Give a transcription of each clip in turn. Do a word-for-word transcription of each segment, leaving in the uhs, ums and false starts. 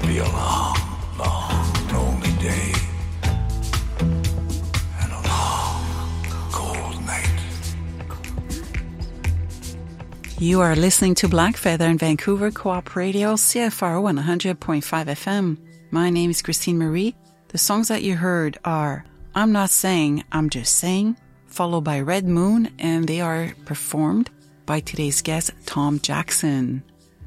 be a long, long, lonely day. And a long, cold night. You are listening to Black Feather in Vancouver Co-op Radio, C F R O one hundred point five F M. My name is Christine Marie. The songs that you heard are I'm Not Saying, I'm Just Saying, followed by Red Moon, and they are performed by today's guest, Tom Jackson.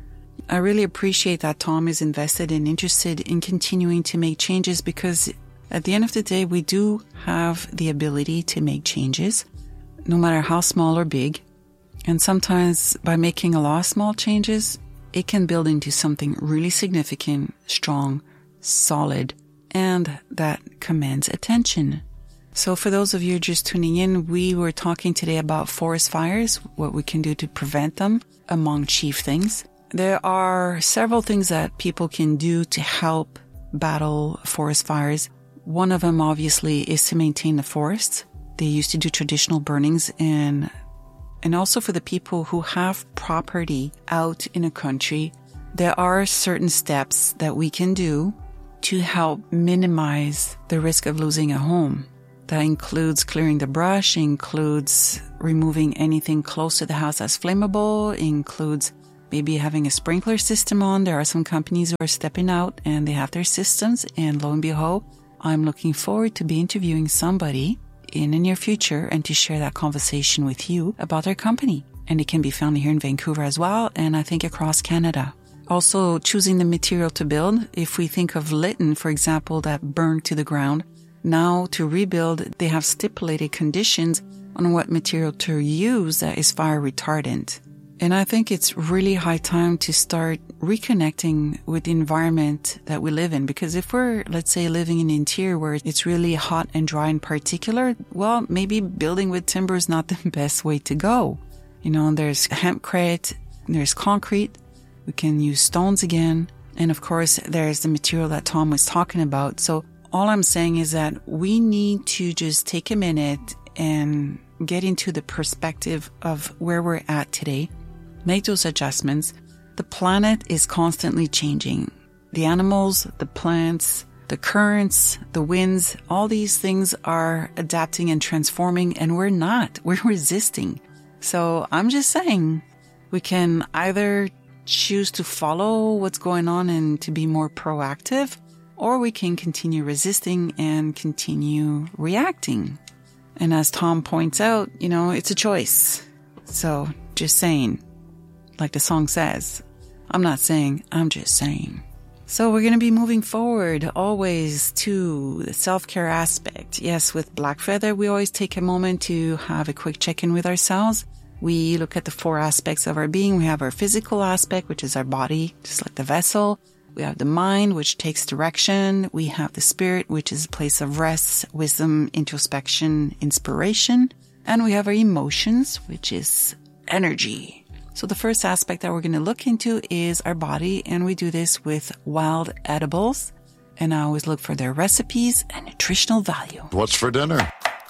I really appreciate that Tom is invested and interested in continuing to make changes, because at the end of the day, we do have the ability to make changes, no matter how small or big. And sometimes by making a lot of small changes, it can build into something really significant, strong, solid, and that commands attention. So for those of you just tuning in, we were talking today about forest fires, what we can do to prevent them, among chief things. There are several things that people can do to help battle forest fires. One of them, obviously, is to maintain the forests. They used to do traditional burnings, and and also for the people who have property out in a country, there are certain steps that we can do to help minimize the risk of losing a home. That includes clearing the brush, includes removing anything close to the house that's flammable, includes maybe having a sprinkler system on. There are some companies who are stepping out and they have their systems, and lo and behold, I'm looking forward to be interviewing somebody in the near future and to share that conversation with you about their company. And it can be found here in Vancouver as well, and I think across Canada. Also, choosing the material to build. If we think of Lytton, for example, that burned to the ground, now to rebuild, they have stipulated conditions on what material to use that is fire retardant. And I think it's really high time to start reconnecting with the environment that we live in. Because if we're, let's say, living in the interior where it's really hot and dry and particular, well, maybe building with timber is not the best way to go. You know, there's hempcrete, there's concrete. We can use stones again. And of course, there's the material that Tom was talking about. So all I'm saying is that we need to just take a minute and get into the perspective of where we're at today. Make those adjustments. The planet is constantly changing. The animals, the plants, the currents, the winds, all these things are adapting and transforming, and we're not. We're resisting. So I'm just saying we can either choose to follow what's going on and to be more proactive, or we can continue resisting and continue reacting. And as Tom points out, you know, it's a choice. So just saying, like the song says, I'm not saying, I'm just saying. So we're going to be moving forward always to the self-care aspect. Yes, with Black Feather, we always take a moment to have a quick check-in with ourselves. We look at the four aspects of our being. We have our physical aspect, which is our body, just like the vessel. We have the mind, which takes direction. We have the spirit, which is a place of rest, wisdom, introspection, inspiration. And we have our emotions, which is energy. So the first aspect that we're going to look into is our body, and we do this with wild edibles. And I always look for their recipes and nutritional value. What's for dinner?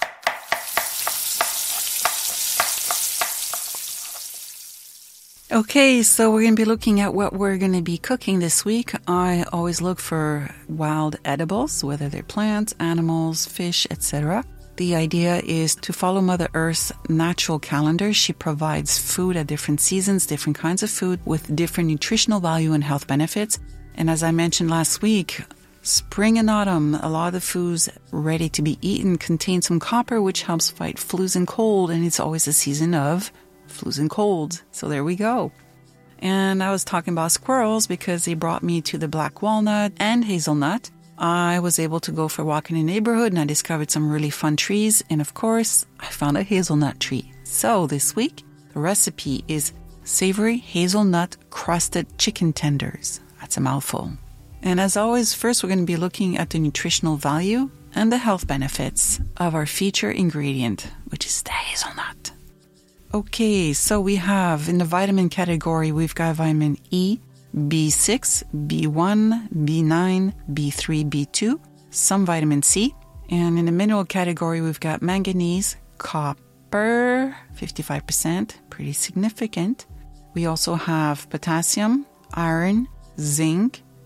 Okay, so we're going to be looking at what we're going to be cooking this week. I always look for wild edibles, whether they're plants, animals, fish, et cetera. The idea is to follow Mother Earth's natural calendar. She provides food at different seasons, different kinds of food with different nutritional value and health benefits. And as I mentioned last week, spring and autumn, a lot of the foods ready to be eaten contain some copper, which helps fight flus and cold. And it's always a season of flus and colds. So there we go. And I was talking about squirrels because they brought me to the black walnut and hazelnut. I was able to go for a walk in the neighborhood and I discovered some really fun trees. And of course, I found a hazelnut tree. So this week, the recipe is savory hazelnut crusted chicken tenders. That's a mouthful. And as always, first we're going to be looking at the nutritional value and the health benefits of our feature ingredient, which is the hazelnut. Okay, so we have in the vitamin category, we've got vitamin E, B six, B one, B nine, B three, B two, some vitamin C. And in the mineral category, we've got manganese, copper, fifty-five percent, pretty significant. We also have potassium, iron, zinc,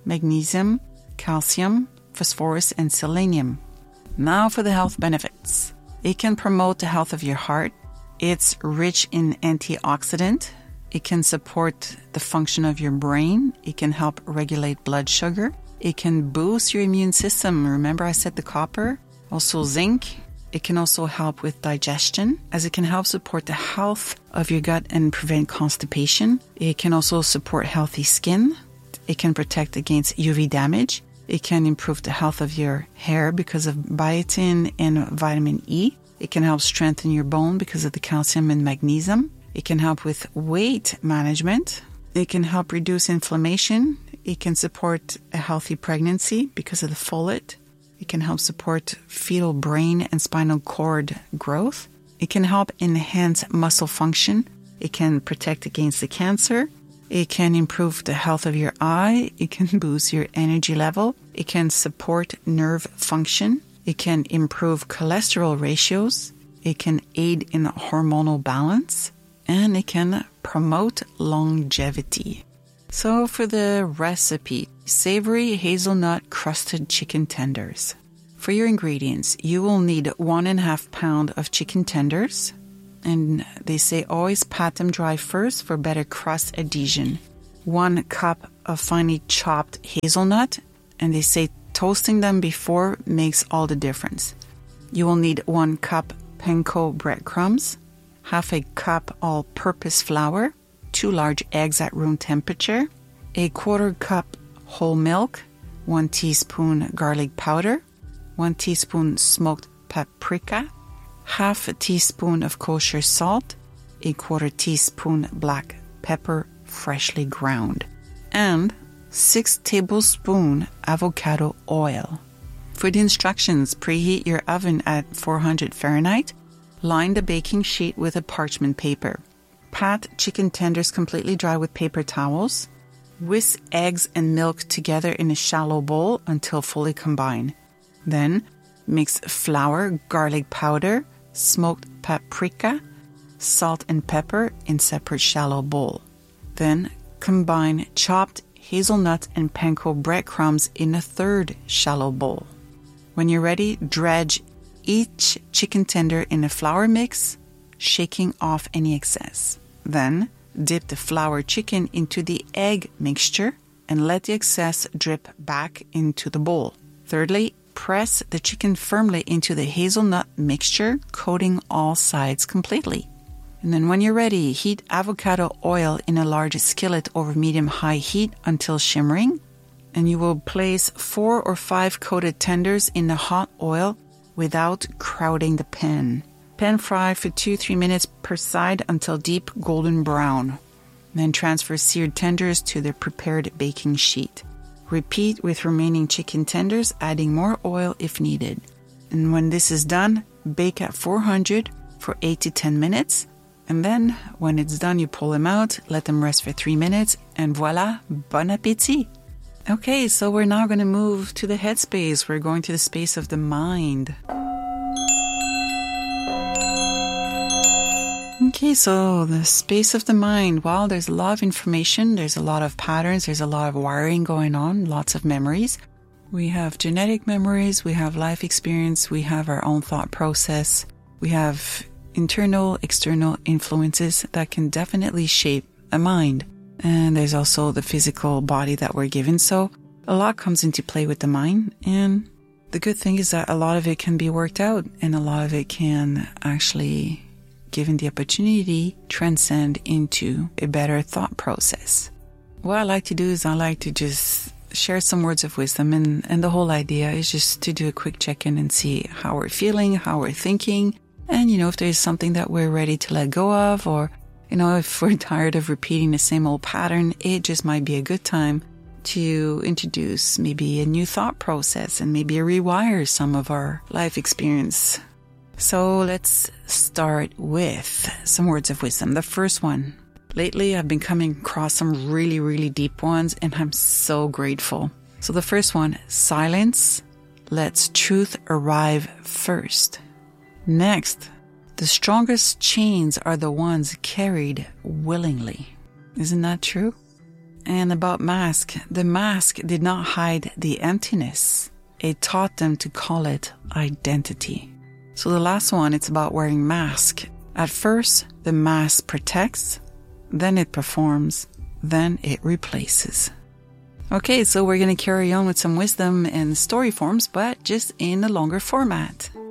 magnesium, calcium, phosphorus, and selenium. Now for the health benefits. It can promote the health of your heart. It's rich in antioxidant. It can support the function of your brain. It can help regulate blood sugar. It can boost your immune system. Remember I said the copper? Also zinc. It can also help with digestion, as it can help support the health of your gut and prevent constipation. It can also support healthy skin. It can protect against U V damage. It can improve the health of your hair because of biotin and vitamin E. It can help strengthen your bone because of the calcium and magnesium. It can help with weight management. It can help reduce inflammation. It can support a healthy pregnancy because of the folate. It can help support fetal brain and spinal cord growth. It can help enhance muscle function. It can protect against the cancer. It can improve the health of your eye. It can boost your energy level. It can support nerve function. It can improve cholesterol ratios. It can aid in hormonal balance. And it can promote longevity. So for the recipe, savory hazelnut crusted chicken tenders. For your ingredients, you will need one and a half pound of chicken tenders. And they say always pat them dry first for better crust adhesion. One cup of finely chopped hazelnut. And they say toasting them before makes all the difference. You will need one cup panko breadcrumbs, half a cup all-purpose flour, two large eggs at room temperature, a quarter cup whole milk, one teaspoon garlic powder, one teaspoon smoked paprika, half a teaspoon of kosher salt, a quarter teaspoon black pepper freshly ground, and six tablespoons avocado oil. For the instructions, preheat your oven at four hundred Fahrenheit. Line the baking sheet with a parchment paper. Pat chicken tenders completely dry with paper towels. Whisk eggs and milk together in a shallow bowl until fully combined. Then mix flour, garlic powder, smoked paprika, salt and pepper in separate shallow bowl. Then combine chopped hazelnut and panko breadcrumbs in a third shallow bowl. When you're ready, dredge each chicken tender in a flour mix, shaking off any excess. Then dip the flour chicken into the egg mixture and let the excess drip back into the bowl. Thirdly, press the chicken firmly into the hazelnut mixture, coating all sides completely. And then when you're ready, heat avocado oil in a large skillet over medium-high heat until shimmering. And you will place four or five coated tenders in the hot oil without crowding the pan. Pan fry for two to three minutes per side until deep golden brown. Then transfer seared tenders to the prepared baking sheet. Repeat with remaining chicken tenders, adding more oil if needed. And when this is done, bake at four hundred for eight to ten minutes. And then, when it's done, you pull them out, let them rest for three minutes, and voila, bon appétit! Okay, so we're now going to move to the headspace. We're going to the space of the mind. Okay, so the space of the mind. Well, there's a lot of information. There's a lot of patterns. There's a lot of wiring going on. Lots of memories. We have genetic memories. We have life experience. We have our own thought process. We have internal, external influences that can definitely shape a mind. And there's also the physical body that we're given. So a lot comes into play with the mind. And the good thing is that a lot of it can be worked out. And a lot of it can actually, given the opportunity, transcend into a better thought process. What I like to do is I like to just share some words of wisdom. And, and the whole idea is just to do a quick check-in and see how we're feeling, how we're thinking. And, you know, if there's something that we're ready to let go of, or you know, if we're tired of repeating the same old pattern, it just might be a good time to introduce maybe a new thought process and maybe rewire some of our life experience. So let's start with some words of wisdom. The first one. Lately, I've been coming across some really, really deep ones, and I'm so grateful. So the first one, silence lets truth arrive first. Next, the strongest chains are the ones carried willingly. Isn't that true? And about mask, the mask did not hide the emptiness. It taught them to call it identity. So the last one, it's about wearing mask. At first, the mask protects, then it performs, then it replaces. Okay, so we're going to carry on with some wisdom in story forms, but just in a longer format.